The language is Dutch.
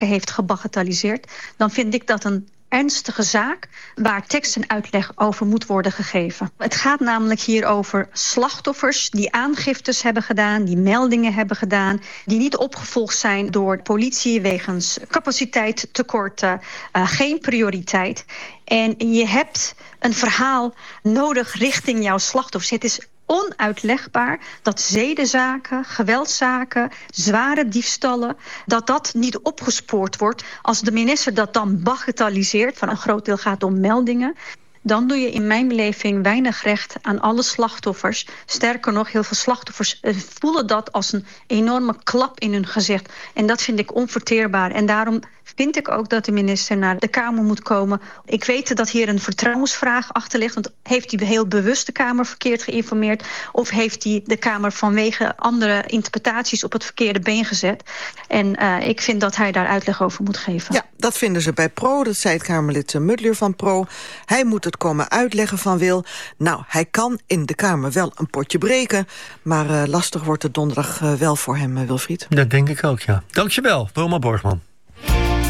heeft gebagatelliseerd, dan vind ik dat een ernstige zaak waar tekst en uitleg over moet worden gegeven. Het gaat namelijk hier over slachtoffers die aangiftes hebben gedaan, die meldingen hebben gedaan, die niet opgevolgd zijn door de politie wegens capaciteitstekorten, geen prioriteit. En je hebt een verhaal nodig richting jouw slachtoffers. Het is onuitlegbaar dat zedenzaken, geweldzaken, zware diefstallen, dat niet opgespoord wordt. Als de minister dat dan bagatelliseert, van een groot deel gaat om meldingen, dan doe je in mijn beleving weinig recht aan alle slachtoffers. Sterker nog, heel veel slachtoffers voelen dat als een enorme klap in hun gezicht. En dat vind ik onverteerbaar. En daarom vind ik ook dat de minister naar de Kamer moet komen. Ik weet dat hier een vertrouwensvraag achter ligt. Want heeft hij heel bewust de Kamer verkeerd geïnformeerd? Of heeft hij de Kamer vanwege andere interpretaties op het verkeerde been gezet? En ik vind dat hij daar uitleg over moet geven. Ja, dat vinden ze bij PRO. Dat zei het Kamerlid Mudler van PRO. Hij moet het komen uitleggen van Wil. Nou, hij kan in de Kamer wel een potje breken. Maar lastig wordt het donderdag wel voor hem, Wilfried. Dat denk ik ook, ja. Dankjewel, Wilma Borgman.